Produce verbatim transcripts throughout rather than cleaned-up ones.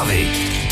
Vltavy.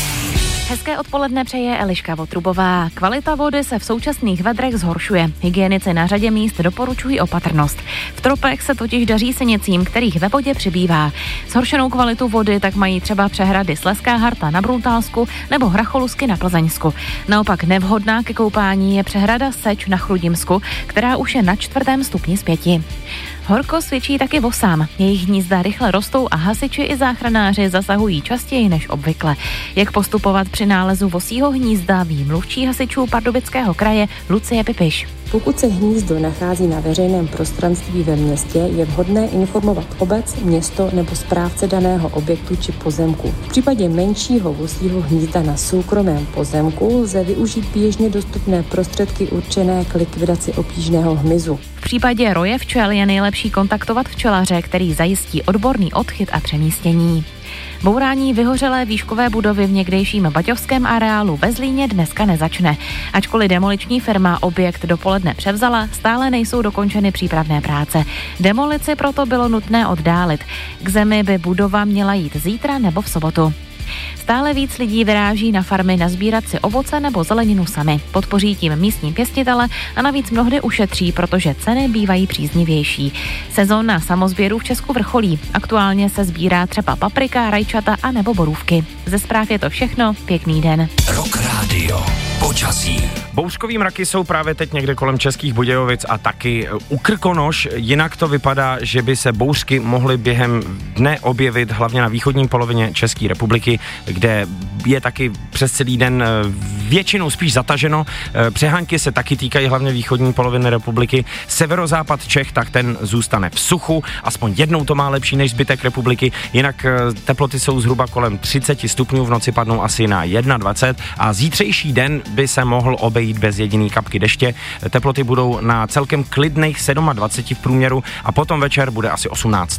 Hezké odpoledne přeje Eliška Votrubová. Kvalita vody se v současných vedrech zhoršuje. Hygienici na řadě míst doporučují opatrnost. V tropech se totiž daří sinicím, kterých ve vodě přibývá. Zhoršenou kvalitu vody tak mají třeba přehrady Slezská Harta na Bruntálsku nebo Hracholusky na Plzeňsku. Naopak nevhodná ke koupání je přehrada Seč na Chrudimsku, která už je na čtvrtém stupni zpěti. Horko svědčí taky vosám. Jejich hnízda rychle rostou a hasiči i záchranáři zasahují častěji než obvykle. Jak postupovat při nálezu vosího hnízda, ví mluvčí hasičů Pardubického kraje Lucie Pipiš. Pokud se hnízdo nachází na veřejném prostranství ve městě, je vhodné informovat obec, město nebo správce daného objektu či pozemku. V případě menšího vosího hnízda na soukromém pozemku lze využít běžně dostupné prostředky určené k likvidaci obtížného hmyzu. V případě roje včel je nejlepší kontaktovat včelaře, který zajistí odborný odchyt a přemístění. Bourání vyhořelé výškové budovy v někdejším baťovském areálu ve Zlíně dneska nezačne. Ačkoliv demoliční firma objekt dopoledne převzala, stále nejsou dokončeny přípravné práce. Demolici proto bylo nutné oddálit. K zemi by budova měla jít zítra nebo v sobotu. Stále víc lidí vyráží na farmy nazbírat si ovoce nebo zeleninu sami. Podpoří tím místní pěstitele a navíc mnohdy ušetří, protože ceny bývají příznivější. Sezóna samozběrů v Česku vrcholí. Aktuálně se sbírá třeba paprika, rajčata a nebo borůvky. Ze zpráv je to všechno. Pěkný den. Rock Radio. Počasí. Bouřkový mraky jsou právě teď někde kolem Českých Budějovic a taky u Krkonoš. Jinak to vypadá, že by se bouřky mohly během dne objevit hlavně na východní polovině České republiky, kde je taky přes celý den většinou spíš zataženo. Přehánky se taky týkají hlavně východní poloviny republiky. Severozápad Čech, tak ten zůstane v suchu. Aspoň jednou to má lepší než zbytek republiky. Jinak teploty jsou zhruba kolem třicet stupňů, v noci padnou asi na dvacet jedna a zítřejší den by se mohl obejít bez jediný kapky deště. Teploty budou na celkem klidných dvacet sedm v průměru a potom večer bude asi osmnáct.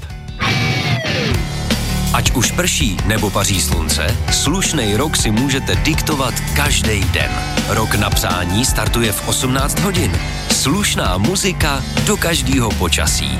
Ať už prší nebo paří slunce, slušnej rok si můžete diktovat každý den. Rok na přání startuje v osmnáct hodin. Slušná muzika do každého počasí.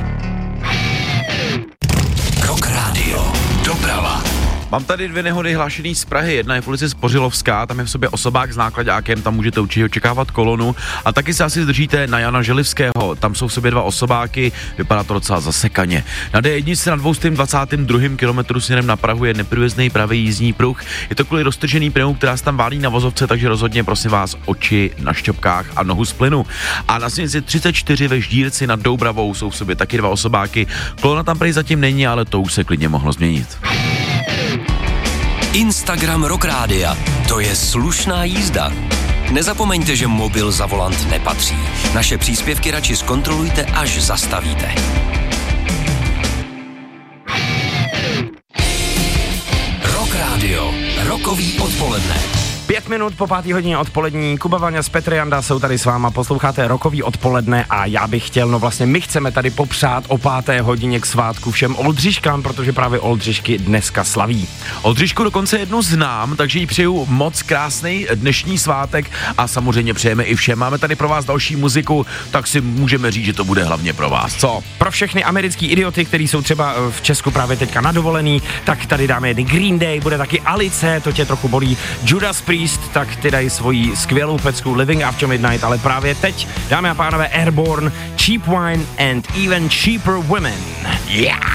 Rock Radio. Doprava. Mám tady dvě nehody hlášený z Prahy. Jedna je v ulici Spořilovská, tam je v sobě osobák s náklaďákem, tam můžete určitě očekávat kolonu. A taky se asi zdržíte na Jana Želivského, tam jsou v sobě dva osobáky, vypadá to docela zasekaně. Na D jedna na dvě dvacet dva kilometru směrem na Prahu je neprůjezdný pravý jízdní pruh. Je to kvůli roztržený pneu, která se tam válí na vozovce, takže rozhodně prosím vás oči na šťopkách a nohu z plynu. A na silnici třicet čtyři ve Ždírci nad Doubravou jsou v sobě taky dva osobáky. Kolona tam prý zatím není, ale to už se klidně mohlo změnit. Instagram Rock Rádia. To je slušná jízda. Nezapomeňte, že mobil za volant nepatří. Naše příspěvky radši zkontrolujte, až zastavíte. Rock Radio. Rokový odpoledne. Pět minut po pátý hodině odpolední, Kuba Vaňa z Petr Janda jsou tady s váma, posloucháte Rokový odpoledne a já bych chtěl, no vlastně my chceme tady popřát o páté hodině k svátku všem Oldřiškám, protože právě Oldřišky dneska slaví. Oldřišku dokonce jednu znám, takže jí přeju moc krásný dnešní svátek a samozřejmě přejeme i všem. Máme tady pro vás další muziku, tak si můžeme říct, že to bude hlavně pro vás, co? Pro všechny americký idioty, kteří jsou třeba v Česku právě teďka na dovolený, tak tady dáme jedny Green Day, bude taky Alice, to tě trochu bolí, Judas Priest, tak ty dají svoji skvělou pecku Living After Midnight, ale právě teď, dámy a pánové, Airborne, Cheap Wine and Even Cheaper Women. Yeah!